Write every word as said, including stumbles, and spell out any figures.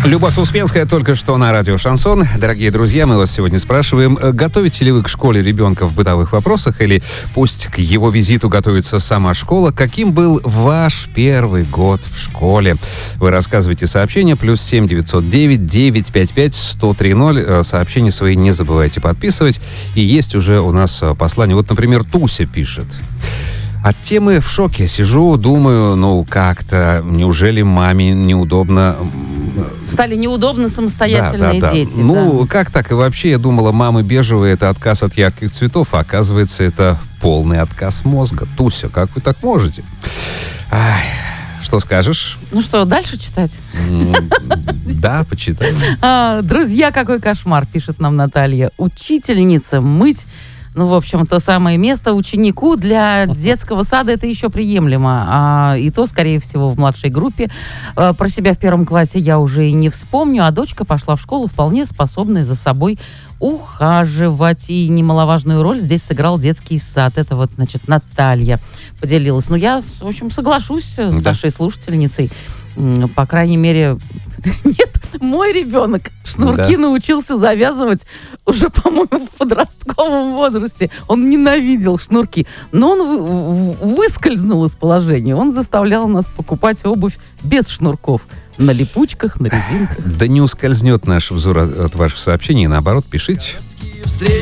Любовь Успенская только что на радио «Шансон». Дорогие друзья, мы вас сегодня спрашиваем, готовите ли вы к школе ребенка в бытовых вопросах или пусть к его визиту готовится сама школа? Каким был ваш первый год в школе? Вы рассказывайте сообщения. Плюс семь девятьсот девять девятьсот пятьдесят пять сто тридцать. Сообщения свои не забывайте подписывать. И есть уже у нас послание. Вот, например, Туся пишет. От темы в шоке. Сижу, думаю, ну как-то, неужели маме неудобно... Стали неудобно самостоятельные да, да, да. дети. Ну, да. как так? И вообще, я думала, мамы бежевые — это отказ от ярких цветов, а оказывается, это полный отказ мозга. Туся, как вы так можете? Ай, что скажешь? Ну что, дальше читать? Да, почитаем. А, друзья, какой кошмар, пишет нам Наталья. Учительница мыть. Ну, в общем, то самое место ученику для детского сада это еще приемлемо. А, и то, скорее всего, в младшей группе. А, про себя в первом классе я уже и не вспомню, а дочка пошла в школу вполне способная за собой ухаживать. И немаловажную роль здесь сыграл детский сад. Это вот, значит, Наталья поделилась. Ну, я, в общем, соглашусь с да. нашей слушательницей. По крайней мере... Нет, мой ребенок шнурки да. научился завязывать уже, по-моему, в подростковом возрасте. Он ненавидел шнурки. Но он выскользнул из положения. Он заставлял нас покупать обувь без шнурков. На липучках, на резинках. Да не ускользнет наш взор от ваших сообщений. Наоборот, пишите.